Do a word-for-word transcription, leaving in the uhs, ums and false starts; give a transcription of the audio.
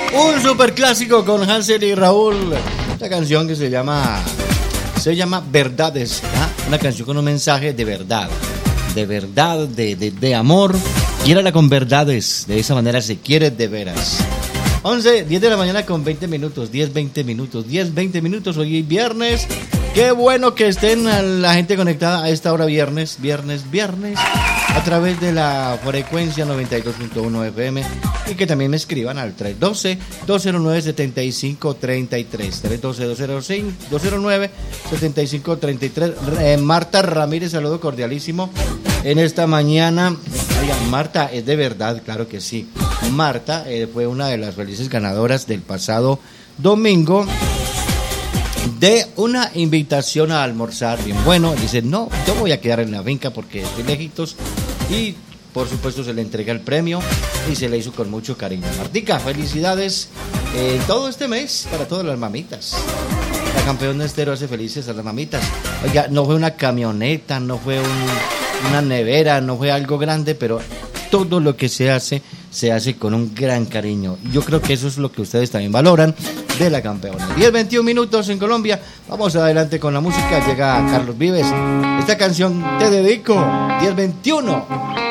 Un super clásico con Hansel y Raúl. Esta canción que se llama se llama Verdades, ¿ah? Una canción con un mensaje de verdad, de verdad, de, de, de amor. Quiérala con verdades, de esa manera se quiere de veras. once, diez de la mañana con veinte minutos, diez, veinte minutos, diez, veinte minutos, hoy es viernes. Qué bueno que estén la gente conectada a esta hora viernes, viernes, viernes, a través de la frecuencia noventa y dos punto uno F M y que también me escriban al tres uno dos, dos cero nueve, siete cinco tres tres, tres uno dos, dos cero nueve, siete cinco tres tres. Eh, Marta Ramírez, saludo cordialísimo en esta mañana. Oiga, Marta, es de verdad, claro que sí. Marta eh, fue una de las felices ganadoras del pasado domingo de una invitación a almorzar bien bueno. Dice, no, yo voy a quedar en la finca porque estoy lejitos. Y por supuesto se le entrega el premio y se le hizo con mucho cariño. Martica, felicidades eh, todo este mes para todas las mamitas. La Campeona Estéreo hace felices a las mamitas. Oiga, no fue una camioneta, no fue un, una nevera, no fue algo grande, pero todo lo que se hace, se hace con un gran cariño. Yo creo que eso es lo que ustedes también valoran de la Campeona. diez, veintiún minutos en Colombia. Vamos adelante con la música. Llega Carlos Vives. Esta canción te dedico. diez, veintiuno.